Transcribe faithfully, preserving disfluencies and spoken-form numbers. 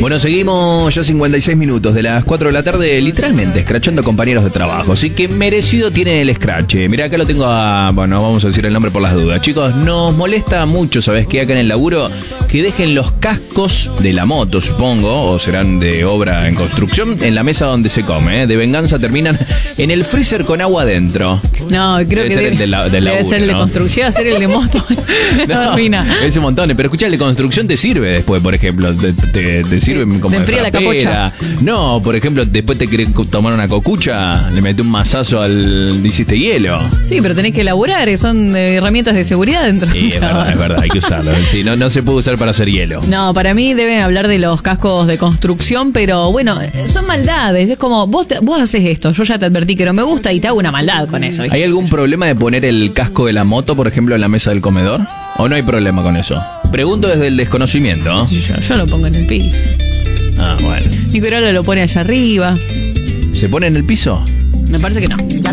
Bueno, seguimos ya cincuenta y seis minutos de las cuatro de la tarde, literalmente escrachando compañeros de trabajo. Así que merecido tiene el escrache. Mirá, acá lo tengo a... Bueno, vamos a decir el nombre por las dudas. Chicos, nos molesta mucho, ¿sabés qué? Acá en el laburo, que dejen los cascos de la moto, supongo, o serán de obra en construcción, en la mesa donde se come, ¿eh? De venganza terminan en el freezer con agua adentro. No, creo debe que ser debe, el de la, del debe laburo, ser el ¿no? de construcción, hacer el de moto. No, es un montón. Pero escuchá, el de construcción te sirve después, por ejemplo. Te, te, te sirve Te- como te de enfría la frapera. No, por ejemplo, después te querés tomar una cocucha, le metés un mazazo al... hiciste hielo. Sí, pero tenés que elaborar, eh, son eh, herramientas de seguridad dentro Sí, es verdad, es verdad, hay que usarlo. Sí, no, no se puede usar para hacer hielo. No, para mí deben hablar de los cascos de construcción, pero bueno, son maldades. Es como, vos, te- vos haces esto, yo ya te advertí que no me gusta y te hago una maldad con eso, ¿viste? ¿Hay algún problema de poner el casco de la moto, por ejemplo, en la mesa del comedor? ¿O no hay problema con eso? Pregunto desde el desconocimiento. Yo, yo lo pongo en el piso. Ah, bueno. Nicolás lo pone allá arriba. ¿Se pone en el piso? Me parece que no.